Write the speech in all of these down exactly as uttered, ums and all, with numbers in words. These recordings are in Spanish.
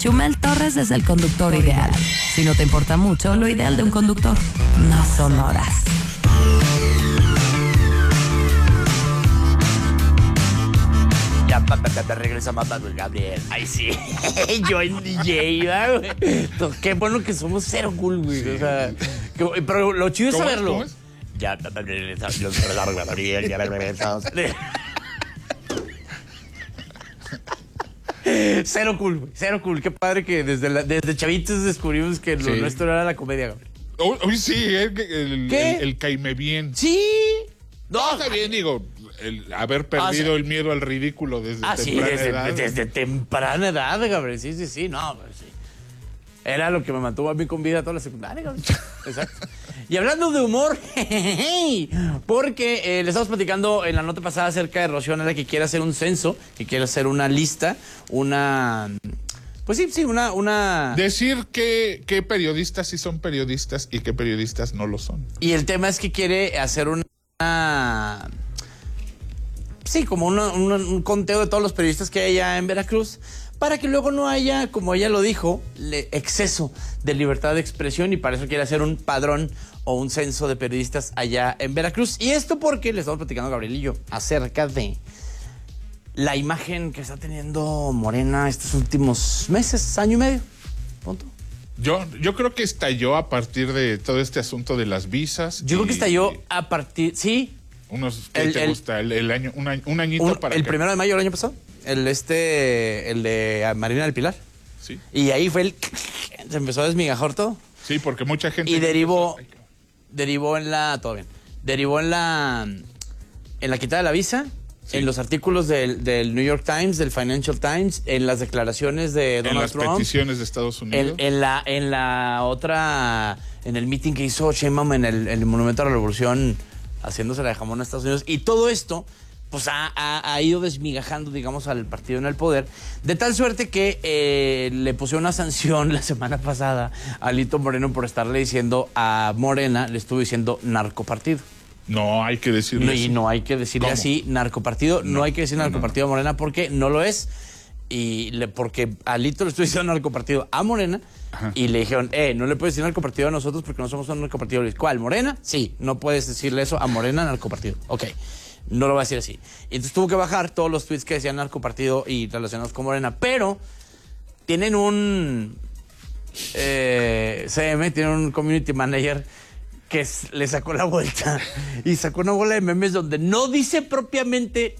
Chumel Torres es el conductor ideal. Si no te importa mucho, lo ideal de un conductor no son horas. Ya, pa, pa, pa, regresa mamá con Gabriel. Ay, sí. Yo en D J, güey. Qué bueno que somos cero cool, güey. Sí. O sea, que, pero lo chido es saberlo. ¿Cómo es? Ya, pa, pa, regresa Gabriel. Ya regresa. Cero cool, güey. Cero cool. Qué padre que desde, la, desde chavitos descubrimos que lo sí. nuestro era la comedia, Gabriel. Uy, sí, el, el, ¿Qué? el, el caime bien. Sí. No, no está bien, digo. El haber perdido ah, sí. el miedo al ridículo desde ah, temprana sí, desde, edad. Desde temprana edad, Gabriel. Sí, sí, sí. No, pues sí. Era lo que me mantuvo a mí con vida toda la secundaria, Gabriel. Exacto. Y hablando de humor, porque eh, le estamos platicando en la nota pasada acerca de Rocío Nale, que quiere hacer un censo, que quiere hacer una lista, una... Pues sí, sí, una... una... Decir que, que periodistas sí son periodistas y que periodistas no lo son. Y el tema es que quiere hacer una... una sí, como una, una, un conteo de todos los periodistas que hay allá en Veracruz, para que luego no haya, como ella lo dijo, le, exceso de libertad de expresión, y para eso quiere hacer un padrón o un censo de periodistas allá en Veracruz. Y esto porque le estamos platicando a Gabriel y yo acerca de la imagen que está teniendo Morena estos últimos meses, año y medio. Punto. Yo, yo creo que estalló a partir de todo este asunto de las visas. Yo y, creo que estalló a partir, sí. Unos, ¿qué el, te el, gusta? El, el año, un, año, un añito un, para El que... primero de mayo del año pasado. El este, el de Marina del Pilar. Sí. Y ahí fue el... Se empezó a desmigajar todo. Sí, porque mucha gente... Y derivó... Derivó en la... Todo bien. Derivó en la... En la quitada de la visa. Sí. En los artículos del, del New York Times, del Financial Times, en las declaraciones de Donald Trump. En las peticiones de Estados Unidos. En, en, la, en la otra... En el meeting que hizo Sheinbaum en el, el Monumento a la Revolución, haciéndose la de jamón a Estados Unidos. Y todo esto... pues ha, ha, ha ido desmigajando, digamos, al partido en el poder, de tal suerte que eh, le pusieron una sanción la semana pasada a Alito Moreno por estarle diciendo a Morena, le estuvo diciendo narcopartido. No hay que decirle no, así. Y no hay que decirle ¿Cómo? así narcopartido, no, no hay que decir narcopartido no. a Morena porque no lo es. Y le, porque Alito le estuvo diciendo narcopartido a Morena. Ajá. Y le dijeron, eh, no le puedes decir narcopartido a nosotros porque no somos un narcopartido. ¿Cuál? ¿Morena? Sí, no puedes decirle eso a Morena, narcopartido. Ok. No lo va a decir así. Y entonces tuvo que bajar todos los tweets que decían narcopartido y relacionados con Morena. Pero tienen un eh, C M, tienen un community manager que es, le sacó la vuelta y sacó una bola de memes donde no dice propiamente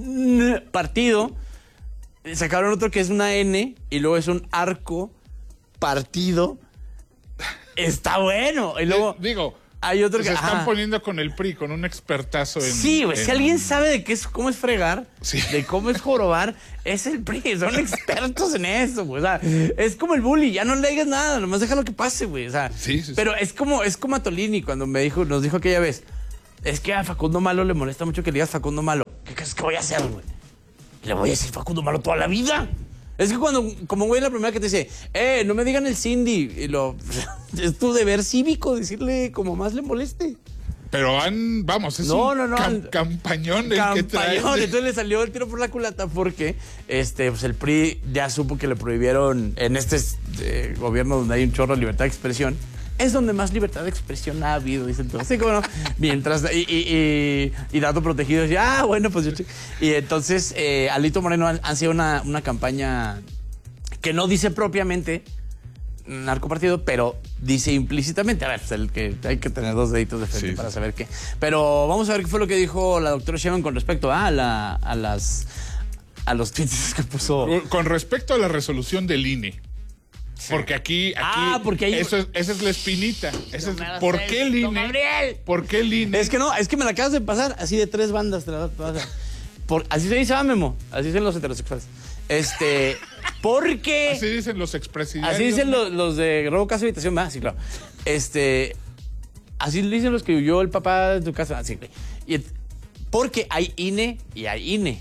partido. Sacaron otro que es una N y luego es un arco partido. Está bueno. Y luego... Digo... Hay otro que se están ajá. poniendo con el P R I, con un expertazo en... Sí, güey, en... si alguien sabe de qué es, cómo es fregar, sí. de cómo es jorobar, es el P R I, son expertos en eso, güey. O sea, es como el bully, ya no le digas nada, nomás deja lo que pase, güey. O sea, sí, sí, pero sí. es como, es como a Tolini cuando me dijo, nos dijo aquella vez, es que a Facundo Malo le molesta mucho que le digas Facundo Malo. ¿Qué crees que voy a hacer, güey? Le voy a decir Facundo Malo toda la vida. Es que cuando, como güey, la primera que te dice, eh, no me digan el Cindy, y lo, es tu deber cívico decirle como más le moleste. Pero han, vamos, es no, un no, no, cam campañón el campañón, que trae. Entonces le salió el tiro por la culata porque este, pues el P R I ya supo que le prohibieron en este eh, gobierno donde hay un chorro de libertad de expresión. Es donde más libertad de expresión ha habido, dice entonces. Así como no, mientras, y, y, y, y dato protegido, y, ah, bueno, pues yo... Y entonces, eh, Alito Moreno han, han sido una, una campaña que no dice propiamente narcopartido, pero dice implícitamente. A ver, pues el que hay que tener dos deditos de frente sí, para sí. saber qué. Pero vamos a ver qué fue lo que dijo la doctora Sheinbaum con respecto a, la, a las a los tweets que puso. Con respecto a la resolución del I N E. Porque aquí, aquí ah, porque hay... eso es, esa es la espinita. Esa es, ¿por qué el I N E? Gabriel. ¿Por qué el I N E? Es que no, es que me la acabas de pasar así de tres bandas. Te la pasar. Por, así se dice, ah, Memo. Así dicen los heterosexuales. Este, porque... Así dicen los expresidentes. Así dicen los, los de robo, casa, habitación. Ah, sí, claro. Este, así dicen los que huyó el papá de tu casa. Así, y, porque hay I N E y hay I N E.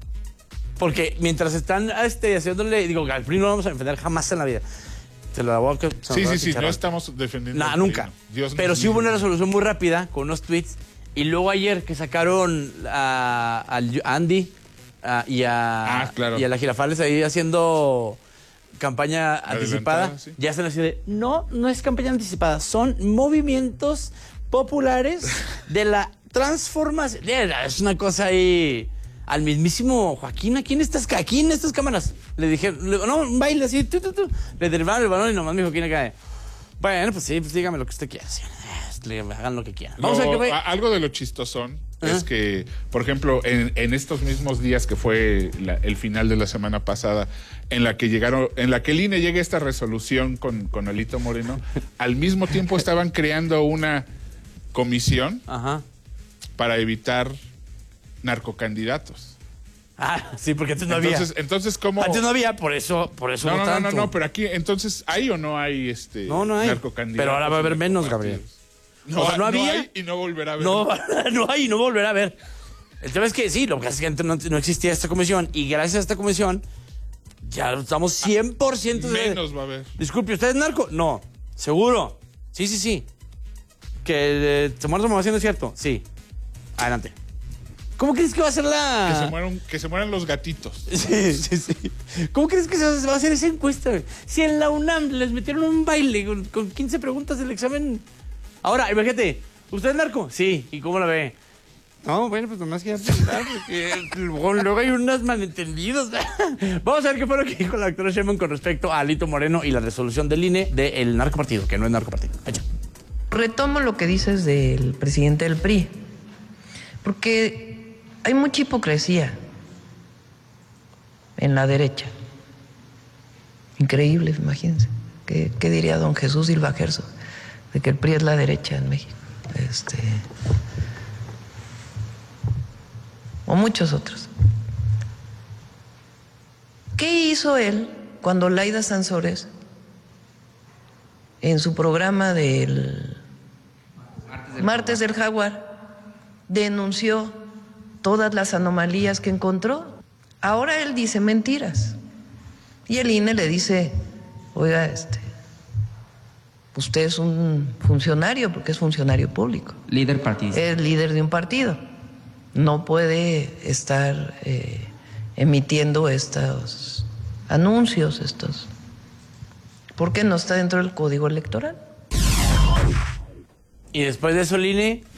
Porque mientras están este, haciéndole... Digo, al P R I no vamos a defender jamás en la vida. Se lo voy a... Sí, sí, sí, no estamos defendiendo. Nada, nunca. Dios Pero sí hubo una resolución muy rápida con unos tweets. Y luego ayer que sacaron a, a Andy a, y, a, ah, claro. y a la Girafales ahí haciendo campaña anticipada, Adelantada, sí. ya están así de, no, no es campaña anticipada, son movimientos populares de la transformación. Es una cosa ahí, al mismísimo Joaquín, aquí en estas, aquí en estas cámaras, le dijeron, le- no, un baile así, tú, tú, tú, le derivaron el balón y nomás mi Joaquín acá, bueno, pues sí, pues dígame lo que usted quiera, sí, le- hagan lo que quieran. Vamos Lo- a ver qué a- fue. algo de lo chistosón Ajá. es que, por ejemplo, en, en estos mismos días que fue la- el final de la semana pasada, en la que llegaron, en la que el I N E llega a esta resolución con, con Alito Moreno, al mismo tiempo estaban creando una comisión Ajá. para evitar narcocandidatos. Ah, sí, porque antes no había. Entonces, entonces ¿cómo? Antes no había, por eso, por eso No, hubo no, no, no, tanto. no, pero aquí, entonces, ¿hay o no hay este No, no hay. narcocandidatos? Pero ahora va a haber en menos, estos Gabriel. partidos? No, O sea, no había. hay y no volverá a haber. No, no hay y no volverá a ver. El tema es que sí, lo que pasa es que antes no, no existía esta comisión y gracias a esta comisión ya estamos cien por ciento de... Menos va a haber. Disculpe, ¿usted es narco? No. ¿Seguro? Sí, sí, sí. ¿Que eh, se muere su haciendo es cierto? Sí. Adelante. ¿Cómo crees que va a ser la...? Que se mueran, que se mueran los gatitos. Sí, sí, sí. ¿Cómo crees que se va a hacer esa encuesta, güey? Si en la UNAM les metieron un baile con, con quince preguntas del examen. Ahora, imagínate, ¿usted es narco? Sí. ¿Y cómo la ve? No, bueno, pues nomás quería preguntar porque luego, luego hay unos malentendidos. Vamos a ver qué fue lo que dijo la doctora Sheinbaum con respecto a Alito Moreno y la resolución del I N E del narcopartido, que no es narcopartido. Echa. Retomo lo que dices del presidente del P R I, porque hay mucha hipocresía en la derecha. Increíble, imagínense. ¿Qué, qué diría don Jesús Silva Gerso de que el P R I es la derecha en México? Este, o muchos otros. ¿Qué hizo él cuando Laida Sansores, en su programa del Martes del Jaguar, denunció todas las anomalías que encontró? Ahora él dice mentiras. Y el I N E le dice, oiga, este, usted es un funcionario, porque es funcionario público. Líder partidista. Es líder de un partido. No puede estar eh, emitiendo estos anuncios, estos. ¿Por qué no está dentro del código electoral? Y después de eso, el I N E...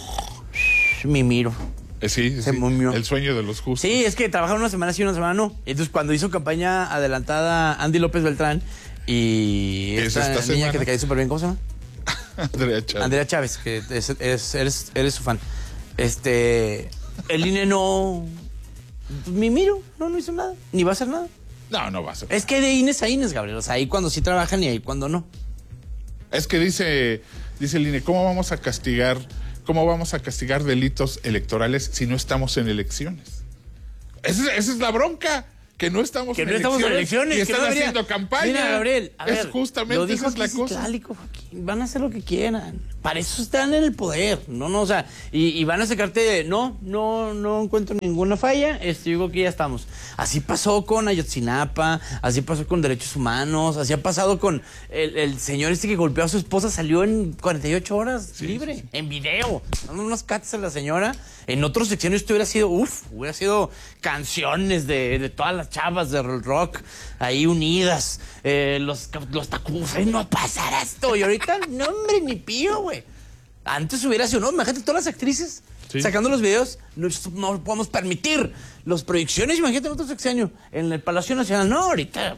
Mi miro. Eh, sí, Se sí, momió. el sueño de los justos. Sí, es que trabajaron una semana sí, una semana no. Entonces, cuando hizo campaña adelantada Andy López Beltrán y ¿Es esta, esta niña semana? que te cae súper bien, ¿cómo se llama? Andrea Chávez. Andrea Chávez, que es- es- eres, eres su fan. Este, el I N E no... Mi miro, no, no hizo nada. Ni va a hacer nada. No, no va a ser. Es que de I N E S a I N E S, Gabriel. O sea, ahí cuando sí trabajan y ahí cuando no. Es que dice, dice el I N E, ¿cómo vamos a castigar, cómo vamos a castigar delitos electorales si no estamos en elecciones? Esa, es- esa es la bronca, que no estamos Que en no estamos en elecciones. y que están no debería- haciendo campaña. Mira, Gabriel, a es ver, justamente lo dijo esa es la aquí cosa. Citlálico, Joaquín, van a hacer lo que quieran. Para eso están en el poder. No, no, o sea, y, y van a sacarte de, no, no, no encuentro ninguna falla, este, yo digo que ya estamos. Así pasó con Ayotzinapa, así pasó con derechos humanos, así ha pasado con el, el señor este que golpeó a su esposa, salió en cuarenta y ocho horas libre, sí, sí. en video, dando unos cates a la señora. En otros secciones esto hubiera sido, uff, hubiera sido canciones de, de todas las chavas de rock ahí unidas, eh, los, los tacubos, ay, no pasará esto. Y ahorita, no, hombre, ni pío, güey. Antes hubiera sido, no, imagínate todas las actrices Sí. sacando los videos, no, no podemos permitir las proyecciones, imagínate en otro sexenio, en el Palacio Nacional, no, ahorita,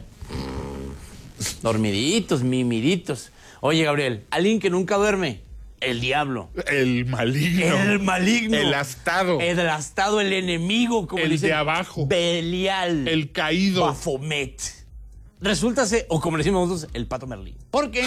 mm, dormiditos, mimiditos. Oye, Gabriel, alguien que nunca duerme, el diablo. El maligno. El maligno. El astado. El astado, el enemigo, como El dicen. de abajo. Belial. El caído. Baphomet. Resulta ser, o como le decimos nosotros, el Pato Merlín. ¿Por qué?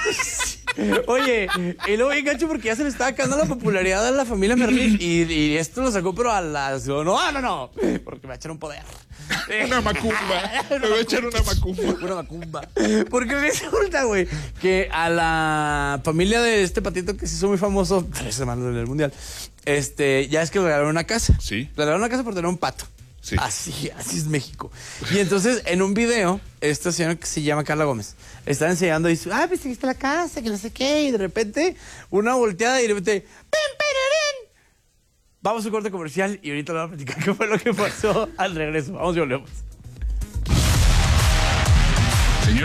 Oye, y luego bien gacho porque ya se le estaba acabando la popularidad a la familia Merlín y, y esto lo sacó pero a las... No, no, no, porque me va a echar un poder. Una macumba. Me voy a echar una macumba. Una macumba. Porque resulta, güey, que a la familia de este patito que se hizo muy famoso tres semanas en el mundial, este, ya es que le regalaron una casa. Sí. Le regalaron una casa por tener un pato. Sí. Así, así es México. Y entonces, en un video, esta señora que se llama Carla Gómez está enseñando y dice, ah, pues aquí está la casa, que no sé qué, y de repente, una volteada y de repente, ¡pim, pirarín! Vamos a un corte comercial y ahorita le voy a platicar qué fue lo que pasó al regreso. Vamos y volvemos.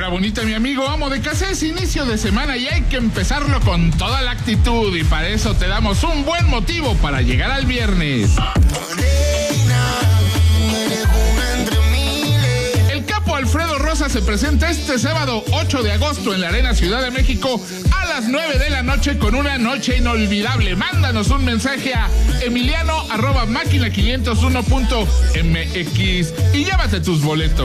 Señora bonita, mi amigo amo de casa, es inicio de semana y hay que empezarlo con toda la actitud, y para eso te damos un buen motivo para llegar al viernes. El capo Alfredo Rosa se presenta este sábado ocho de agosto en la Arena Ciudad de México a las nueve de la noche con una noche inolvidable. Mándanos un mensaje a emiliano arroba máquina quinientos uno punto m x y llévate tus boletos.